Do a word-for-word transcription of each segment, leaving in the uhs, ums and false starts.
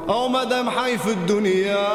أو مدام حي في الدنيا.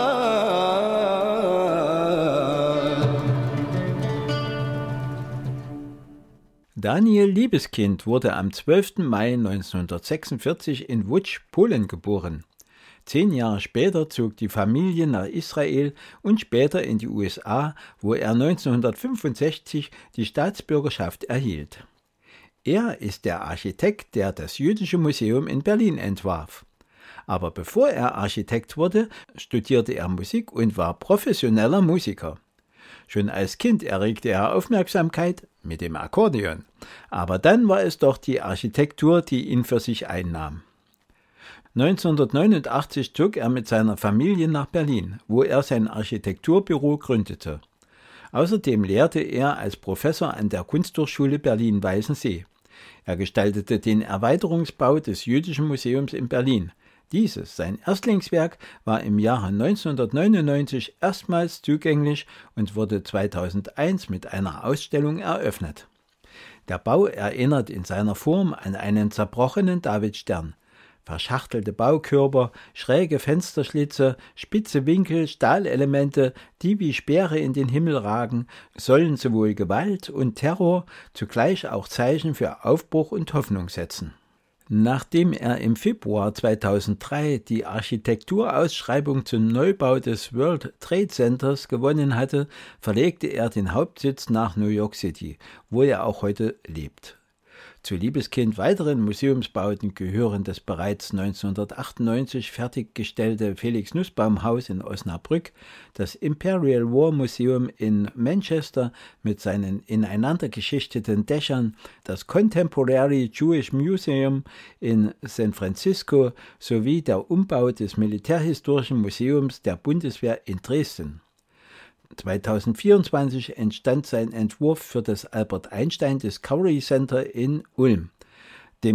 Daniel Liebeskind wurde am zwölften Mai neunzehnhundertsechsundvierzig in Łódź, Polen geboren. Zehn Jahre später zog die Familie nach Israel und später in die U S A, wo er neunzehnhundertfünfundsechzig die Staatsbürgerschaft erhielt. Er ist der Architekt, der das Jüdische Museum in Berlin entwarf. Aber bevor er Architekt wurde, studierte er Musik und war professioneller Musiker. Schon als Kind erregte er Aufmerksamkeit mit dem Akkordeon, aber dann war es doch die Architektur, die ihn für sich einnahm. neunzehnhundertneunundachtzig zog er mit seiner Familie nach Berlin, wo er sein Architekturbüro gründete. Außerdem lehrte er als Professor an der Kunsthochschule Berlin-Weißensee. Er gestaltete den Erweiterungsbau des Jüdischen Museums in Berlin. Dieses, sein Erstlingswerk, war im Jahre neunzehnhundertneunundneunzig erstmals zugänglich und wurde zweitausendeins mit einer Ausstellung eröffnet. Der Bau erinnert in seiner Form an einen zerbrochenen Davidstern. Verschachtelte Baukörper, schräge Fensterschlitze, spitze Winkel, Stahlelemente, die wie Speere in den Himmel ragen, sollen sowohl Gewalt und Terror, zugleich auch Zeichen für Aufbruch und Hoffnung setzen. Nachdem er im Februar zweitausenddrei die Architekturausschreibung zum Neubau des World Trade Centers gewonnen hatte, verlegte er den Hauptsitz nach New York City, wo er auch heute lebt. Zu Liebeskind weiteren Museumsbauten gehören das bereits neunzehnhundertachtundneunzig fertiggestellte Felix-Nussbaum-Haus in Osnabrück, das Imperial War Museum in Manchester mit seinen ineinander geschichteten Dächern, das Contemporary Jewish Museum in San Francisco sowie der Umbau des Militärhistorischen Museums der Bundeswehr in Dresden. zweitausendvierundzwanzig entstand sein Entwurf für das Albert Einstein Discovery Center in Ulm.